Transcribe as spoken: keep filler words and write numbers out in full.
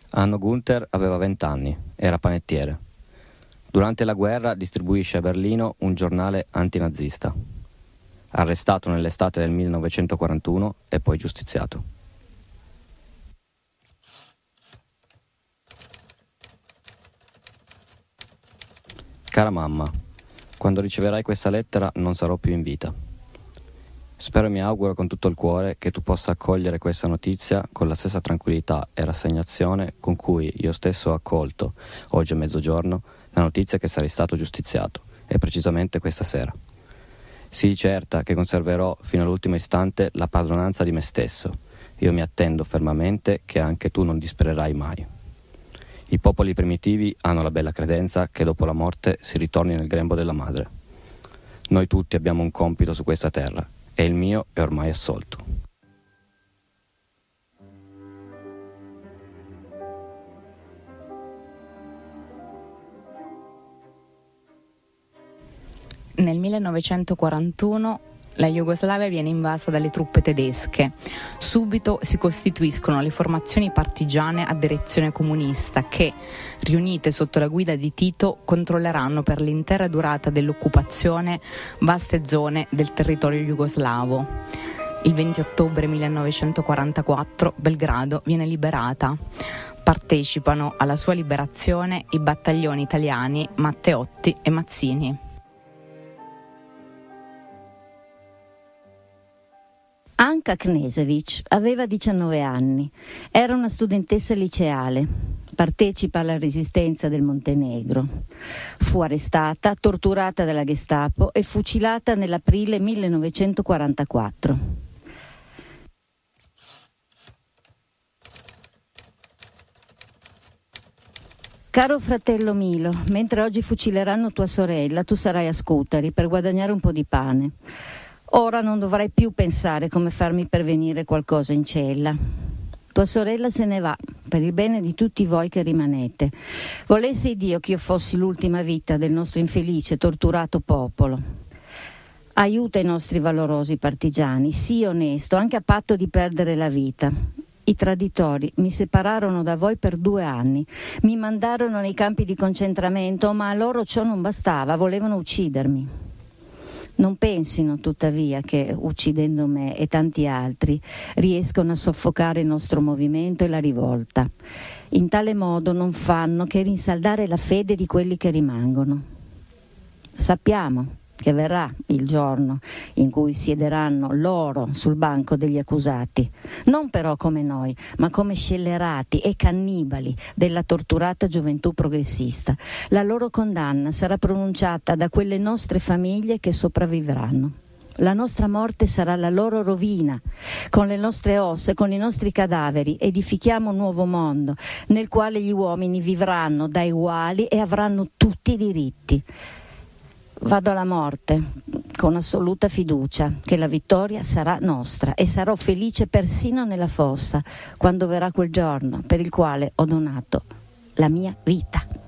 Anno Gunther aveva vent'anni, era panettiere. Durante la guerra distribuisce a Berlino un giornale antinazista. Arrestato nell'estate del millenovecentoquarantuno e poi giustiziato. Cara mamma, quando riceverai questa lettera non sarò più in vita. Spero e mi auguro con tutto il cuore che tu possa accogliere questa notizia con la stessa tranquillità e rassegnazione con cui io stesso ho accolto, oggi a mezzogiorno, la notizia che sarai stato giustiziato, e precisamente questa sera. Sii certa che conserverò fino all'ultimo istante la padronanza di me stesso. Io mi attendo fermamente che anche tu non dispererai mai. I popoli primitivi hanno la bella credenza che dopo la morte si ritorni nel grembo della madre. Noi tutti abbiamo un compito su questa terra e il mio è ormai assolto. Nel millenovecentoquarantuno la Jugoslavia viene invasa dalle truppe tedesche. Subito si costituiscono le formazioni partigiane a direzione comunista che, riunite sotto la guida di Tito, controlleranno per l'intera durata dell'occupazione vaste zone del territorio jugoslavo. Il venti ottobre millenovecentoquarantaquattro Belgrado viene liberata. Partecipano alla sua liberazione i battaglioni italiani Matteotti e Mazzini. Anka Knežević aveva diciannove anni, era una studentessa liceale, partecipa alla resistenza del Montenegro. Fu arrestata, torturata dalla Gestapo e fucilata nell'aprile millenovecentoquarantaquattro. Caro fratello Milo, mentre oggi fucileranno tua sorella, tu sarai a Scutari per guadagnare un po' di pane. Ora non dovrai più pensare come farmi pervenire qualcosa in cella. Tua sorella se ne va, per il bene di tutti voi che rimanete. Volesse Dio che io fossi l'ultima vita del nostro infelice, torturato popolo. Aiuta i nostri valorosi partigiani, sii onesto, anche a patto di perdere la vita. I traditori mi separarono da voi per due anni, mi mandarono nei campi di concentramento, ma a loro ciò non bastava, volevano uccidermi. Non pensino tuttavia che, uccidendo me e tanti altri, riescono a soffocare il nostro movimento e la rivolta. In tale modo non fanno che rinsaldare la fede di quelli che rimangono. Sappiamo che verrà il giorno in cui siederanno loro sul banco degli accusati, non però come noi, ma come scellerati e cannibali della torturata gioventù progressista. La loro condanna sarà pronunciata da quelle nostre famiglie che sopravvivranno. La nostra morte sarà la loro rovina. Con le nostre ossa, con i nostri cadaveri, edifichiamo un nuovo mondo nel quale gli uomini vivranno da uguali e avranno tutti i diritti. Vado alla morte con assoluta fiducia che la vittoria sarà nostra e sarò felice persino nella fossa quando verrà quel giorno per il quale ho donato la mia vita.